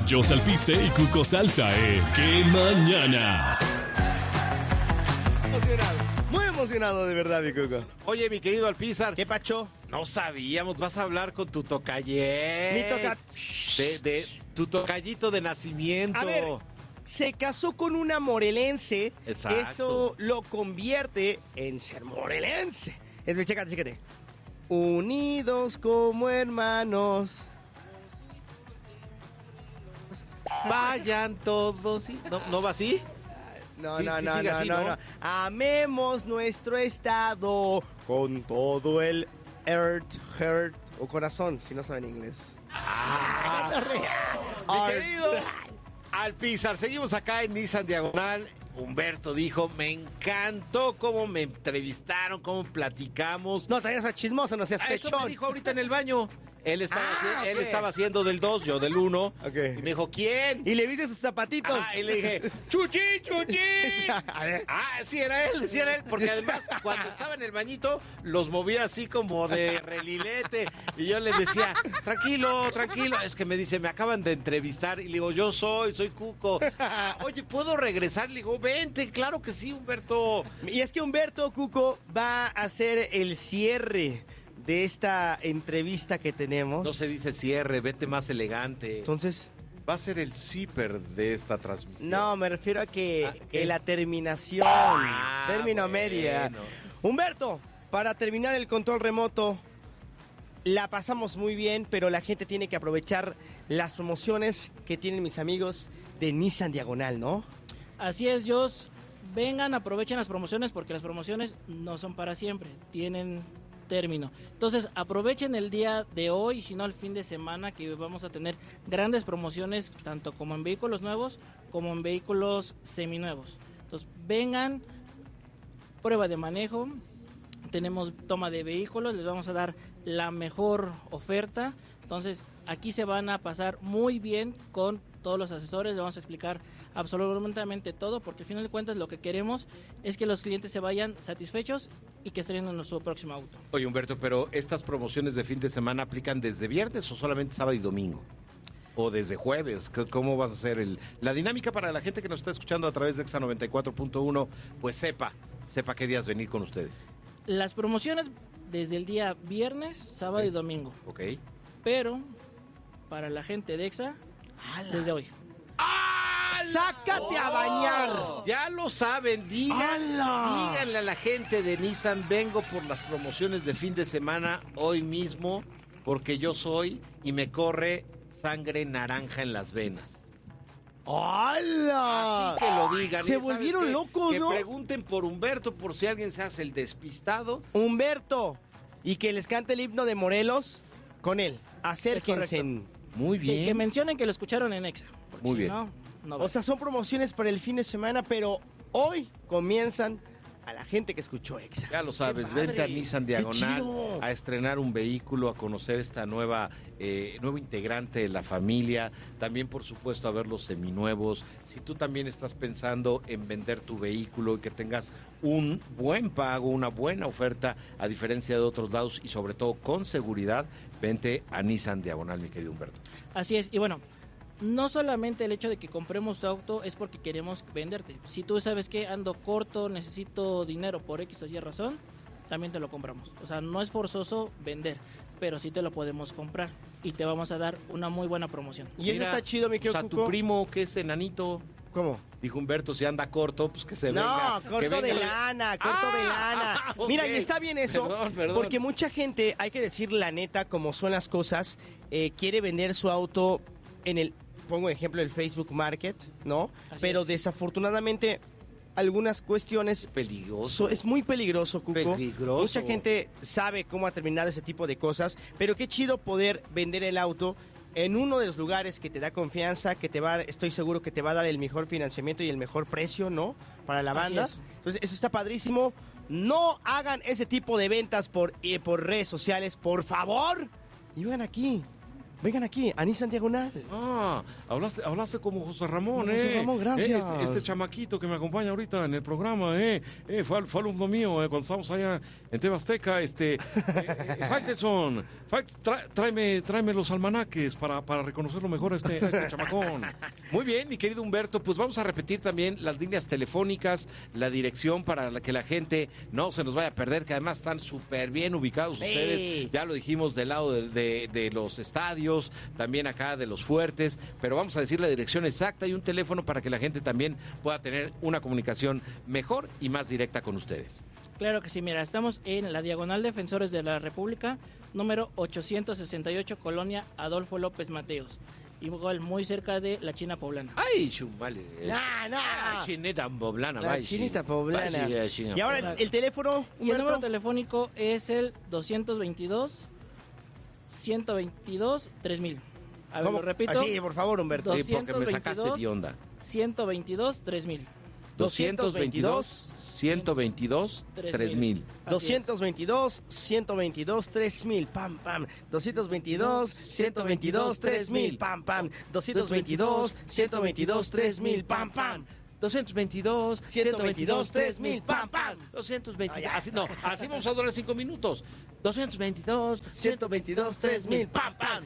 Joss Alpiste y Cuco Salsa en ¡Qué Mañanas! Muy emocionado, de verdad, mi Cuco. Oye, mi querido Alpizar. ¿Qué pacho? No sabíamos, vas a hablar con tu tocayé. Mi toca... De tu tocallito de nacimiento. A ver, se casó con una morelense. Exacto. Eso lo convierte en ser morelense. Es, chécate. Unidos como hermanos. Vayan todos. ¿Sí? ¿No va así? No, Sí, no, sí, no, sigue no, así, no, ¿no? no. Amemos nuestro estado con todo el heart o corazón, si no saben inglés. Mi querido Alpizar, seguimos acá en Nissan Diagonal. Humberto dijo, me encantó cómo me entrevistaron, cómo platicamos. No, también seas chismoso, no seas Eso pechón. me dijo ahorita en el baño. Él ok. estaba haciendo del 2, yo del 1. Ok. Y me dijo, ¿quién? Y le viste sus zapatitos. Y le dije, ¡Chuchín, Chuchín! A ver. Sí era él, porque además cuando estaba en el bañito los movía así como de relilete y yo le decía, tranquilo, es que me dice, me acaban de entrevistar y le digo, yo soy Cuco. Oye, ¿puedo regresar? Le digo, vente, claro que sí, Humberto. Y es que Humberto Cuco va a hacer el cierre de esta entrevista que tenemos. No se dice cierre, vete más elegante. Entonces, Va a ser el zipper de esta transmisión. no, me refiero a que ¿qué? la terminación, término bueno. media. Humberto, para terminar el control remoto, la pasamos muy bien, pero la gente tiene que aprovechar las promociones que tienen mis amigos de Nissan Diagonal, ¿no? Así es, Joss. Vengan, aprovechen las promociones porque las promociones no son para siempre, tienen término. Entonces, aprovechen el día de hoy, si no el fin de semana, que vamos a tener grandes promociones, tanto como en vehículos nuevos como en vehículos seminuevos. Entonces, vengan, prueba de manejo, tenemos toma de vehículos, les vamos a dar la mejor oferta. Entonces, aquí se van a pasar muy bien con todos los asesores, les vamos a explicar absolutamente todo, porque al final de cuentas lo que queremos es que los clientes se vayan satisfechos y que estrenen nuestro próximo auto. Oye, Humberto, pero ¿estas promociones de fin de semana aplican desde viernes o solamente sábado y domingo? ¿O desde jueves? ¿Cómo va a ser la dinámica para la gente que nos está escuchando a través de Exa 94.1? Pues sepa qué días venir con ustedes. Las promociones desde el día viernes, sábado y domingo. Ok. Pero para la gente de EXA, desde hoy. ¡Sácate a bañar! Ya lo saben, díganle a la gente de Nissan, vengo por las promociones de fin de semana hoy mismo, porque yo soy y me corre sangre naranja en las venas. ¡Hala! Así que lo digan. Se ¿sabes volvieron qué? locos, que ¿no? pregunten por Humberto, por si alguien se hace el despistado. Humberto, y que les cante el himno de Morelos con él. Acérquense. Muy bien. Que mencionen que lo escucharon en EXA. Muy bien. No O sea, son promociones para el fin de semana, pero hoy comienzan a la gente que escuchó EXA. Ya lo sabes, ¡Qué padre! vente a Nissan ¡Qué Diagonal chido! a estrenar un vehículo, a conocer esta nuevo integrante de la familia, también por supuesto a ver los seminuevos. Si tú también estás pensando en vender tu vehículo y que tengas un buen pago, una buena oferta, a diferencia de otros lados y sobre todo con seguridad, vente a Nissan Diagonal, mi querido Humberto. Así es, y bueno, no solamente el hecho de que compremos tu auto es porque queremos venderte. Si tú sabes que ando corto, necesito dinero por X o Y razón, también te lo compramos. O sea, no es forzoso vender, pero sí te lo podemos comprar y te vamos a dar una muy buena promoción. Y eso está chido, mi O querido sea, Cuco. tu primo que es enanito, ¿Cómo? dijo Humberto, si anda corto, pues que se venga. No, corto de lana, corto de lana. ok. Mira, y está bien eso, Perdón. porque mucha gente, hay que decir la neta, como son las cosas, quiere vender su auto en el, pongo ejemplo, el Facebook Market, ¿no? Así Pero es. desafortunadamente algunas cuestiones Peligroso. es muy peligroso, Cuco. Peligroso. Mucha gente sabe cómo ha terminado ese tipo de cosas, pero qué chido poder vender el auto en uno de los lugares que te da confianza, que te va, estoy seguro que te va a dar el mejor financiamiento y el mejor precio, ¿no? Para la Así banda. es. Entonces, eso está padrísimo. No hagan ese tipo de ventas por redes sociales, por favor. Y vengan aquí. vengan aquí, a Nissan Diagonal. Ah, hablaste como José Ramón, José Ramón, gracias. Este chamaquito que me acompaña ahorita en el programa, fue alumno mío cuando estábamos allá en Tebasteca, Faitelson, tráeme los almanaques para reconocerlo mejor a este chamacón. Muy bien, mi querido Humberto, pues vamos a repetir también las líneas telefónicas, la dirección para que la gente no se nos vaya a perder, que además están súper bien ubicados ustedes, ya lo dijimos, del lado de los estadios, también acá de los fuertes, pero vamos a decir la dirección exacta y un teléfono para que la gente también pueda tener una comunicación mejor y más directa con ustedes. Claro que sí, mira, estamos en la Diagonal Defensores de la República, número 868, Colonia Adolfo López Mateos. Igual muy cerca de la China Poblana. ¡Ay, chumale! No. Chinita poblana, La chinita poblana. China Y ahora el teléfono, Y el número Humberto. telefónico es el 222-122-3000. A ver, ¿Cómo? lo repito. Sí, por favor, Humberto. Sí, porque me sacaste de onda. 122-3000. 222-122-3000. 222-122-3000, pam, pam. 222-122-3000, pam, pam. 222-122-3000, pam, pam. 222-122-3000, pam, pam. 222, así vamos a durar 5 minutos. 222-122-3000, pam, pam.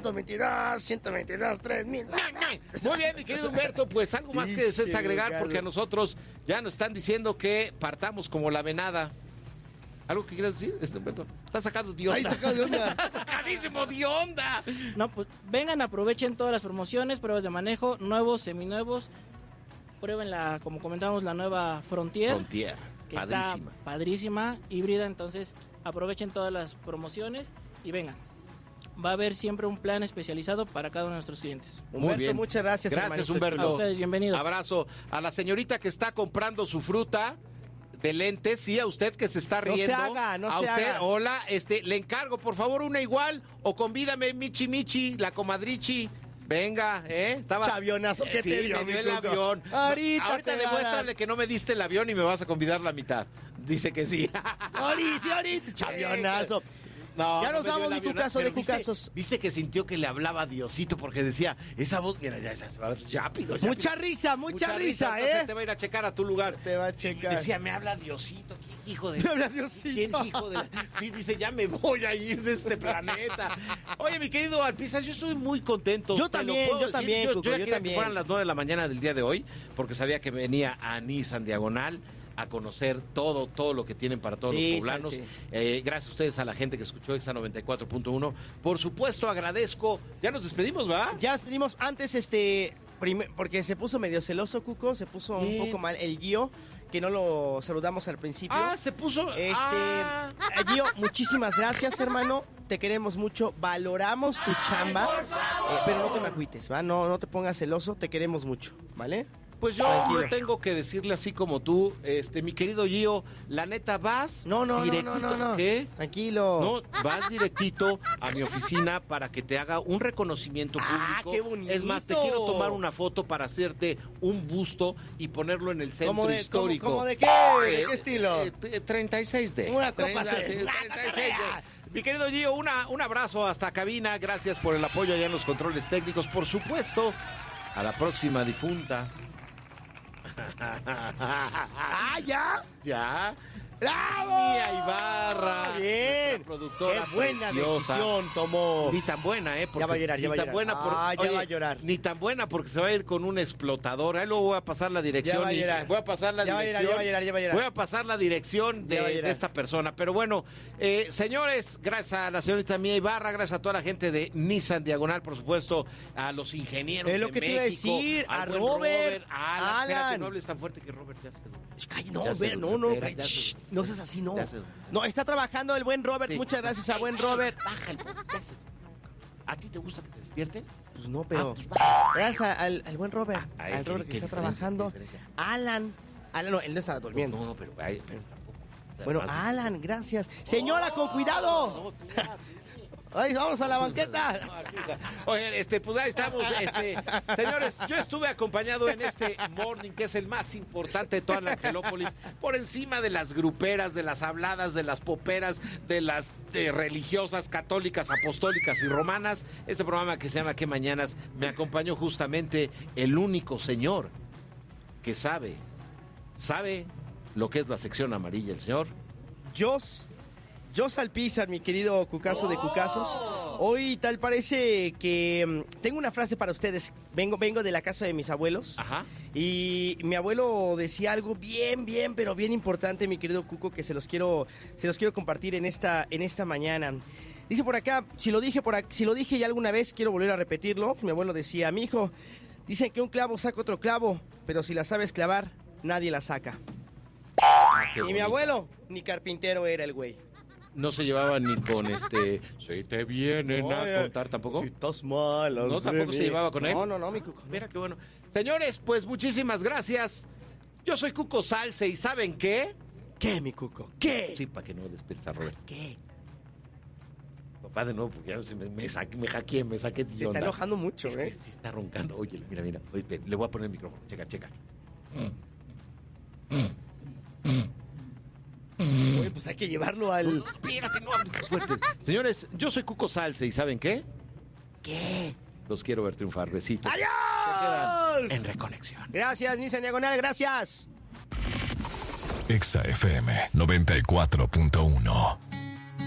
222-122-3000. Muy bien, mi querido Humberto, pues algo más que desees agregar, porque a nosotros ya nos están diciendo que partamos como la venada. ¿Algo que quieras decir, Humberto? Está sacado de onda. Ahí sacado de onda. Está sacadísimo de onda. No, pues vengan, aprovechen todas las promociones, pruebas de manejo, nuevos, seminuevos. Prueben como comentábamos, la nueva Frontier. Frontier, que padrísima. está padrísima, híbrida, entonces aprovechen todas las promociones y vengan. Va a haber siempre un plan especializado para cada uno de nuestros clientes. Humberto, bien. muchas gracias. Gracias, hermanito Humberto. chulo. A ustedes, bienvenidos. Abrazo a la señorita que está comprando su fruta de lentes, sí, a usted que se está No se riendo. haga, no a se usted, haga. hola, le encargo, por favor, una igual, o convídame Michi, la comadrichi. Venga, Estaba... Chavionazo que sí, te dio, me dio mi el Cuco. avión. Ahorita te va a demuéstrale dar. que no me diste el avión y me vas a convidar la mitad. Dice que sí. Ahorita, chavionazo. No, Ya no nos me dio vamos el de avión, cucaso, pero de cucasos. ¿Viste que sintió que le hablaba Diosito? Porque decía, esa voz, mira, ya se va rápido. Mucha risa, mucha risa, entonces te va a ir a checar a tu lugar. Te va a checar. Decía, me habla Diosito, ¿quién hijo de...? Me habla Diosito. ¿Quién hijo de...? Sí, dice, ya me voy a ir de este planeta. Oye, mi querido Alpizar, yo estoy muy contento. Yo te lo también, puedo yo decir. también, Yo Cuco, ya yo quería también. que fueran las 9 de la mañana del día de hoy, porque sabía que venía a Nissan Diagonal a conocer todo lo que tienen para todos Sí, los poblanos. sí. Gracias a ustedes, a la gente que escuchó Exa 94.1. Por supuesto, agradezco. Ya nos despedimos, ¿verdad? Ya pedimos antes, porque se puso medio celoso, Cuco, se puso un Bien. poco mal el Gio, que no lo saludamos al principio. Se puso... Gio, muchísimas gracias, hermano. Te queremos mucho, valoramos tu chamba, pero no te me agüites, ¿va? No te pongas celoso, te queremos mucho, ¿vale? Pues yo Tranquilo. no tengo que decirle así como tú, mi querido Gio, la neta, vas No. directito, ¿qué? Tranquilo. No, vas directito a mi oficina para que te haga un reconocimiento público. qué bonito. Es más, te quiero tomar una foto para hacerte un busto y ponerlo en el centro ¿Cómo de, histórico. cómo de qué? ¿De qué estilo? 36D. Una copa 36D. Mi querido Gio, un abrazo hasta cabina. Gracias por el apoyo allá en los controles técnicos. Por supuesto, a la próxima difunta. ¿Ya? Ya. ¡Bravo! Mía Ibarra. Bien. nuestra productora Qué buena preciosa. decisión tomó. Ni tan buena, porque Ya va a llorar, ya ni va a tan llorar. buena Ya va a llorar. Ni tan buena porque se va a ir con un explotador. Ahí luego voy a pasar la dirección. Ya va a llorar. Voy a pasar la Ya va a dirección. llorar, ya va a llorar. Voy a pasar la dirección Ya va a de llorar. esta persona. Pero bueno, señores, gracias a la señorita Mía Ibarra, gracias a toda la gente de Nissan Diagonal, por supuesto, a los ingenieros Es lo de que te iba a México, decir, al a buen Robert, Alan. Espérate, Alan. no hables tan fuerte que Robert ya se... No, Ya se ver, lo no, espera, ya shh, se- no seas así, no. ya se- No, está trabajando el buen Robert, Sí. muchas gracias a buen Robert. Baja el... ya se- ¿A ti te gusta que te despierten? Pues no, pero pues baja. gracias al buen Robert, Ay, al ¿qué- Robert que qué está diferencia, trabajando. qué diferencia? Alan, no, él no estaba durmiendo. No, pero tampoco. Bueno, Además, Alan, gracias. Señora, con cuidado. No, espérate. ¡Ay, vamos a la banqueta! Oye, pues ahí estamos, señores, yo estuve acompañado en este morning, que es el más importante de toda la Angelópolis, por encima de las gruperas, de las habladas, de las poperas, de las religiosas, católicas, apostólicas y romanas. Este programa que se llama ¿Qué Mañanas? Me acompañó justamente el único señor que sabe lo que es la sección amarilla, el señor Jos Alpizar, mi querido Cucaso de Cucasos. Hoy tal parece que tengo una frase para ustedes. Vengo de la casa de mis abuelos. Ajá. Y mi abuelo decía algo bien importante, mi querido Cuco, que se los quiero compartir en esta mañana. Dice por acá, si lo dije ya alguna vez, quiero volver a repetirlo. Mi abuelo decía: mi hijo, dicen que un clavo saca otro clavo, pero si la sabes clavar, nadie la saca. Y mi abuelo, ni carpintero era el güey. No se llevaba ni con si te vienen a contar, ¿tampoco? Si estás mal. No, tampoco se llevaba con él. No, mi Cuco. Mira qué bueno. Señores, pues muchísimas gracias. Yo soy Cuco Salce y ¿saben qué? ¿Qué, mi Cuco? ¿Qué? Sí, para que no despierta Robert. ¿Qué? Papá, de nuevo, porque ya me hackeé de Se onda. está enojando mucho, Es que sí está roncando. Oye, mira. Oye, le voy a poner el micrófono. Checa. Oye, pues hay que llevarlo al... Espérate, no hables fuerte. Señores, yo soy Cuco Salce y ¿saben qué? ¿Qué? Los quiero ver triunfar, besitos. ¡Adiós! Se quedan en Reconexión. Gracias, Nissan Diagonal, gracias. Exa FM 94.1.